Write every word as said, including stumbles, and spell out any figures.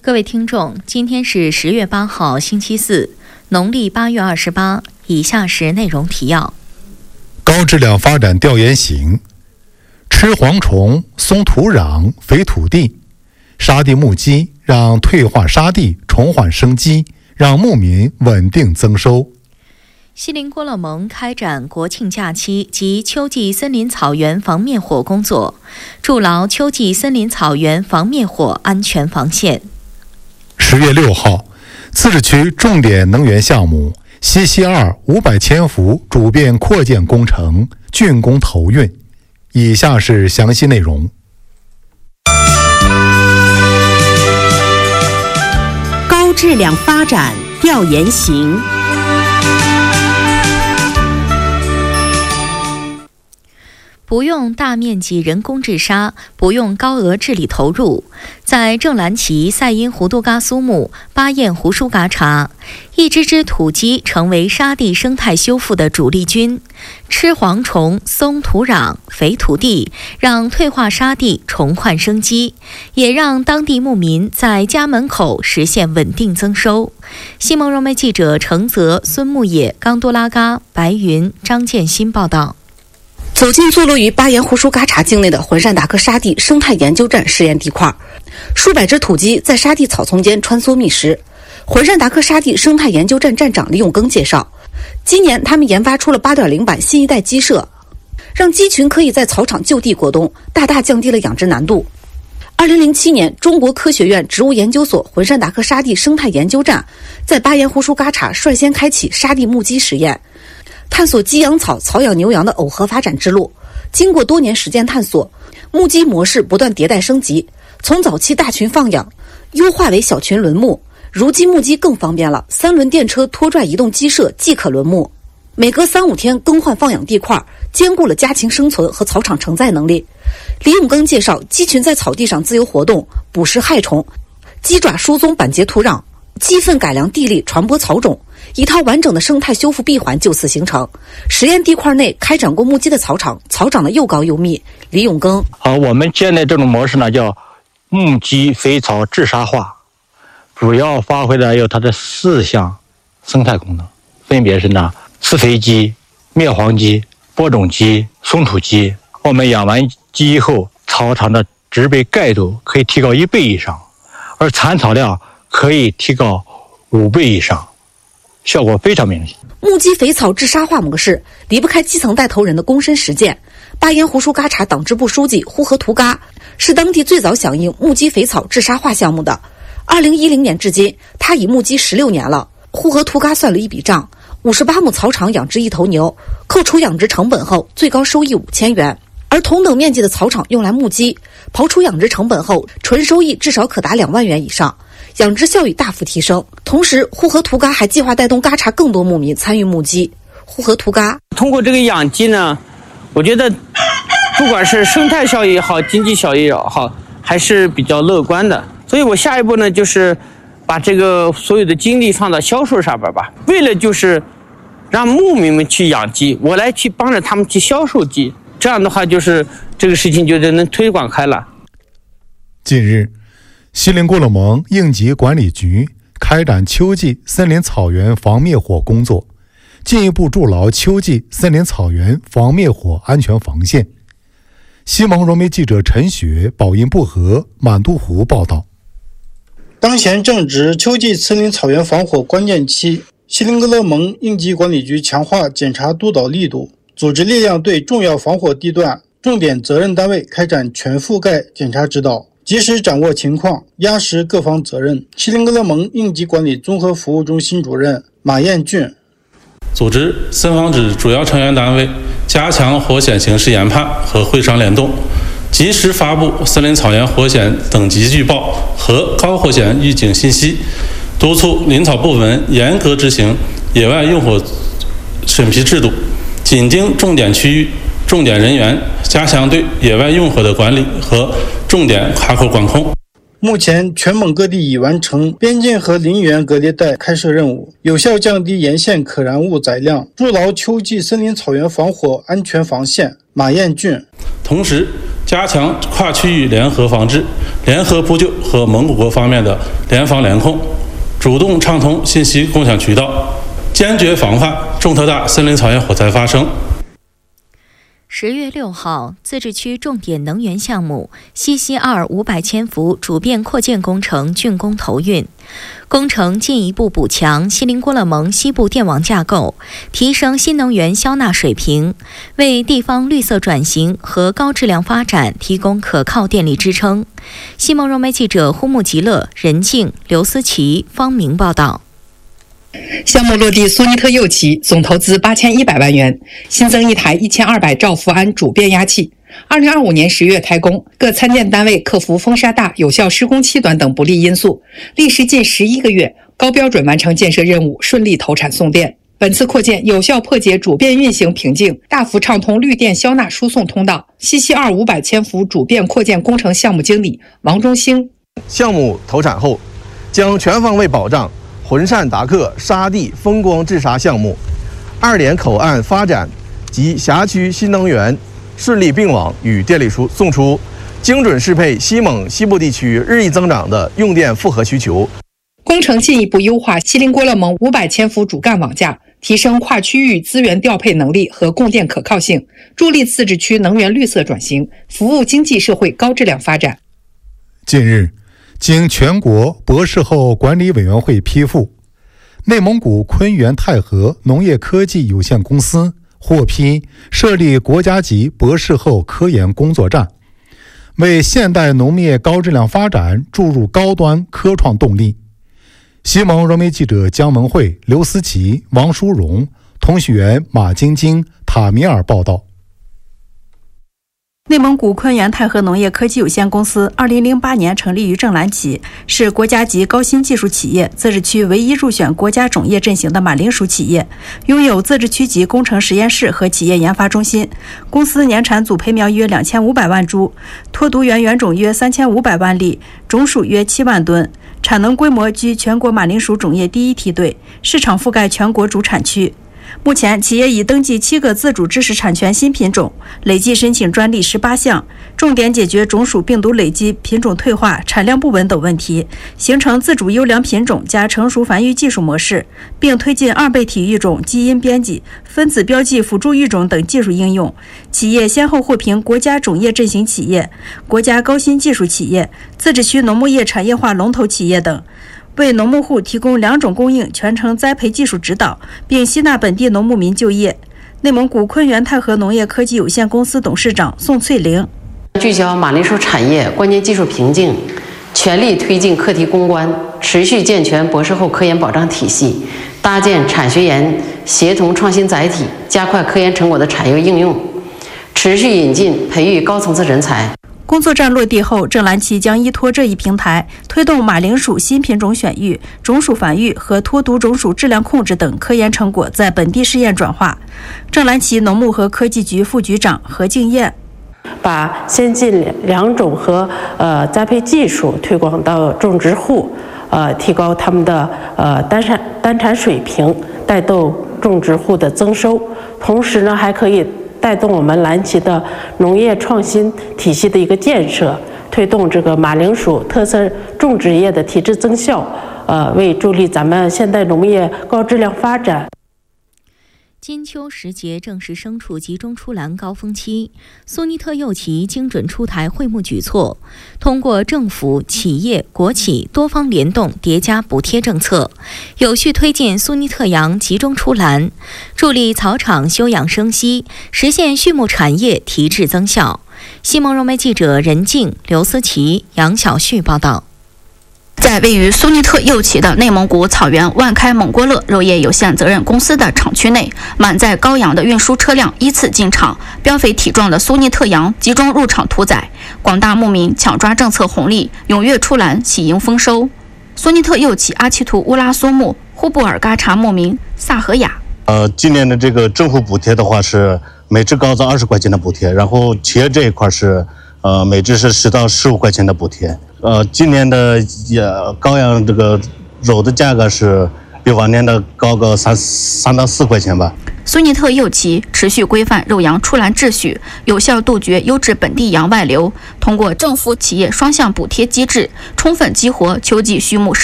各位听众，今天是十月八号，星期四，农历八月二十八。以下是内容提要： 高质量发展调研行，吃蝗虫、松土壤、肥土地，沙地募基，让退化沙地重焕生机，让牧民稳定增收。 锡林郭勒盟开展国庆假期及秋季森林草原防灭火工作，筑牢秋季森林草原防灭火安全防线。 十月六号，自治区重点能源项目西溪二五百千伏主变扩建工程竣工投运。以下是详细内容。 高质量发展调研行。 不用大面积人工治沙，不用高额治理投入，在正蓝旗赛因胡都嘎苏木巴彦胡舒嘎查，一只只土鸡成为沙地生态修复的主力军，吃蝗虫、松土壤、肥土地，让退化沙地重焕生机，也让当地牧民在家门口实现稳定增收。西蒙融媒记者程泽、孙木野、冈多拉嘎、白云、张建新报道。 走进坐落于巴彦胡舒嘎查境内的浑善达克沙地生态研究站实验地块，数百只土鸡在沙地草丛间穿梭觅食。浑善达克沙地生态研究站站长李永庚介绍，今年他们研发出了 八点零 版新一代鸡舍，让鸡群可以在草场就地过冬，大大降低了养殖难度。二零零七年，中国科学院植物研究所浑善达克沙地生态研究站在巴彦胡舒嘎查率先开启沙地牧鸡实验，探索鸡养草、草养牛羊的耦合发展之路。经过多年实践探索，牧鸡模式不断迭代升级，从早期大群放养优化为小群轮牧，如今牧鸡更方便了，三轮电车拖拽移动鸡舍即可轮牧，每隔三五天更换放养地块，兼顾了家禽生存和草场承载能力。李永庚介绍，鸡群在草地上自由活动，捕食害虫，鸡爪疏松板结土壤，鸡粪改良地力，传播草种，一套完整的生态修复闭环就此形成。实验地块内开展过牧鸡的草场，草长得又高又密。李永庚： 好，我们建的这种模式呢，叫牧鸡肥草治沙化，主要发挥的有它的四项生态功能，分别是呢，饲肥鸡、灭蝗鸡、播种鸡、松土鸡。我们养完鸡以后，草场的植被盖度可以提高一倍以上，而残草量可以提高五倍以上，效果非常明显。 牧鸡肥草治沙化模式离不开基层带头人的躬身实践。巴彦胡舒嘎查党支部书记呼和图嘎是当地最早响应牧鸡肥草治沙化项目的。二零一零年至今，他已牧鸡十六年了。呼和图嘎算了一笔账，五十八亩草场养殖一头牛，扣除养殖成本后，最高收益五千元。而同等面积的草场用来牧鸡，刨除养殖成本后，纯收益至少可达两万元以上，养殖效益大幅提升。同时，呼和图嘎还计划带动嘎查更多牧民参与牧鸡。呼和图嘎通过这个养鸡呢，我觉得不管是生态效益也好，经济效益也好，还是比较乐观的。所以我下一步呢，就是把这个所有的精力放到销售上边吧，为了就是让牧民们去养鸡，我来去帮着他们去销售鸡。这样的话，就是这个事情就能推广开了。 近日，锡林郭勒盟应急管理局开展秋季森林草原防灭火工作，进一步筑牢秋季森林草原防灭火安全防线。西蒙融媒记者陈雪、宝音不和、满都湖报道。 当前正值秋季森林草原防火关键期，锡林郭勒盟应急管理局强化检查督导力度，组织力量对重要防火地段、重点责任单位开展全覆盖检查指导，及时掌握情况，压实各方责任。锡林郭勒盟应急管理综合服务中心主任马彦俊： 组织森防指主要成员单位加强火险形势研判和会商联动，及时发布森林草原火险等级预报和高火险预警信息，督促林草部门严格执行野外用火审批制度，紧盯重点区域、重点人员，加强对野外用火的管理和重点卡口管控。 目前，全蒙各地已完成边境和林园隔离带开设任务，有效降低沿线可燃物载量，筑牢秋季森林草原防火安全防线。 马彦俊。 同时加强跨区域联合防治、联合扑救和蒙古国方面的联防联控，主动畅通信息共享渠道，坚决防范重特大森林草原火灾发生。 十月六号，自治区重点能源项目西溪二五百千伏主变扩建工程竣工投运。工程进一步补强锡林郭勒盟西部电网架构，提升新能源消纳水平，为地方绿色转型和高质量发展提供可靠电力支撑。西蒙融媒记者呼木吉勒、任静、刘思琪、方明报道。 项目落地苏尼特右旗，总投资八千一百万元，新增一台一千二百兆伏安主变压器。二零二五年十月开工，各参建单位克服风沙大、有效施工期短等不利因素，历时近十一个月，高标准完成建设任务，顺利投产送电。本次扩建有效破解主变运行瓶颈，大幅畅通绿电消纳输送通道。西溪二五百千伏主变扩建工程项目经理王忠兴， 项目投产后，将全方位保障浑善达克沙地风光治沙项目二点口岸发展及辖区新能源顺利并网与电力输送出，精准适配西蒙西部地区日益增长的用电负荷需求。 工程进一步优化锡林郭勒盟五百千伏主干网架，提升跨区域资源调配能力和供电可靠性，助力自治区能源绿色转型，服务经济社会高质量发展。 近日，经全国博士后管理委员会批复，内蒙古昆源泰和农业科技有限公司获批设立国家级博士后科研工作站，为现代农业高质量发展注入高端科创动力。西蒙融媒记者姜文慧、刘思琪、王淑荣，通讯员马晶晶、塔米尔报道。 内蒙古昆源泰和农业科技有限公司二零零八年成立于正蓝旗，是国家级高新技术企业，自治区唯一入选国家种业阵型的马铃薯企业，拥有自治区级工程实验室和企业研发中心。公司年产组培苗约两千五百万株，脱毒源原种约三千五百万粒，种属约七万吨，产能规模居全国马铃薯种业第一梯队，市场覆盖全国主产区。目前，企业已登记七个自主知识产权新品种，累计申请专利十八项，重点解决种属病毒累积、品种退化、产量不稳等问题，形成自主优良品种加成熟繁育技术模式，并推进二倍体育种、基因编辑、分子标记辅助育种等技术应用。企业先后获评国家种业阵型企业、国家高新技术企业、自治区农牧业产业化龙头企业等，为农牧户提供两种供应全程栽培技术指导，并吸纳本地农牧民就业。内蒙古昆源泰和农业科技有限公司董事长宋翠玲， 聚焦马铃薯产业关键技术瓶颈，全力推进课题攻关，持续健全博士后科研保障体系，搭建产学研协同创新载体，加快科研成果的产业应用，持续引进培育高层次人才。 工作站落地后，正蓝旗将依托这一平台，推动马铃薯新品种选育、种属繁育和脱毒种属质量控制等科研成果在本地试验转化。正蓝旗农牧和科技局副局长何敬燕， 把先进良种和呃栽培技术推广到种植户，呃，提高他们的呃单产单产水平，带动种植户的增收，同时呢，还可以带动我们蓝旗的农业创新体系的一个建设，推动这个马铃薯特色种植业的提质增效，呃，为助力咱们现代农业高质量发展。 金秋时节正是牲畜集中出栏高峰期，苏尼特右旗精准出台惠牧举措，通过政府、企业、国企多方联动叠加补贴政策，有序推进苏尼特羊集中出栏，助力草场休养生息，实现畜牧产业提质增效。西蒙融媒记者任静、刘思琪、杨晓旭报道。 在位于苏尼特右旗的内蒙古草原万开蒙郭勒肉业有限责任公司的厂区内，满载羔羊的运输车辆依次进场，膘肥体壮的苏尼特羊集中入场屠宰，广大牧民抢抓政策红利，踊跃出栏喜迎丰收。苏尼特右旗阿奇图乌拉苏木呼布尔嘎查牧民萨和雅， 呃，今年的这个政府补贴的话是每只羔子二十块钱的补贴，然后企业这一块是呃每只是十到十五块钱的补贴。呃，今年的也羔羊这个肉的价格是比往年的高个三三到四块钱吧。 苏尼特又其持续规范肉羊出栏秩序，有效杜绝优质本地羊外流，通过政府企业双向补贴机制，充分激活秋季畜牧市